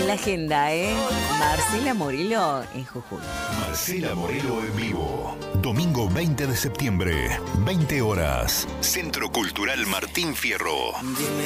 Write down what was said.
la agenda, ¿eh? Marcela Morelo en Jujuy. Marcela Morelo en vivo. Domingo 20 de septiembre, 20 horas. Centro Cultural Martín Fierro. Dime